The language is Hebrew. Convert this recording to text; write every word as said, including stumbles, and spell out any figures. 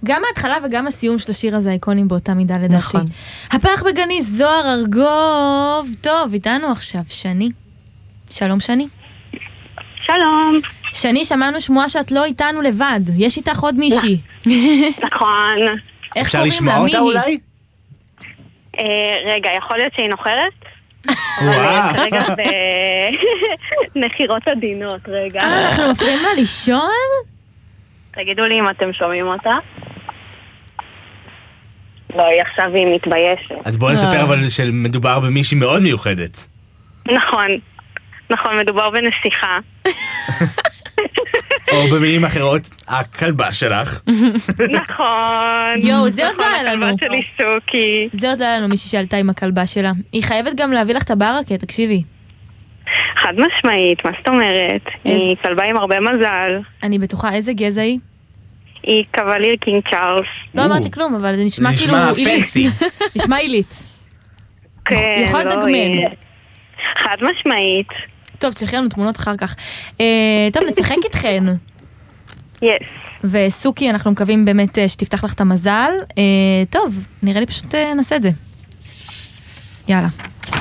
גם ההתחלה וגם הסיום של השיר הזה איקונים באותה מידה לדעתי. נכון. הפרח בגני, זוהר ארגוב. טוב, איתנו עכשיו שני. שלום שני. שלום. שני, שמענו שמועה שאת לא איתנו לבד. יש איתך עוד מישהי. נכון. איך אפשר קוראים לשמוע לה? אותה מי היא? אולי? אה, רגע, יכול להיות שהיא נוחרת? וואו. כרגע בנחירות עדינות, רגע. אה, אנחנו מפריעים לה לישון? תגידו לי אם אתם שומעים אותה. לא, היא עכשיו היא מתביישת. אז בואו נספר אבל שמדובר במישהי מאוד מיוחדת. נכון. נכון, מדובר בנסיכה. או במילים אחרות, הכלבה שלך. נכון. יואו, זה עוד לא היה לנו. הכלבה שלי סוקי. זה עוד לא היה לנו מישהי שעלתה עם הכלבה שלה. היא חייבת גם להביא לך את הברקה, תקשיבי. חד משמעית, מה זאת אומרת? היא כלבה עם הרבה מזל. אני בטוחה, איזה גזע היא? היא קווליר קינג צ'ארלס. לא אמרתי כלום, אבל זה נשמע זה כאילו נשמע עילית. פנסי. נשמע עילית. כן, יכול לא, לדגמן. היא- חד משמעית. טוב, תשלחי לנו תמונות אחר כך. אה, טוב, נשחק איתכן. יס. וסוקי, אנחנו מקווים באמת אה, שתפתח לך את המזל. אה, טוב, נראה לי פשוט אה, נעשה את זה. יאללה.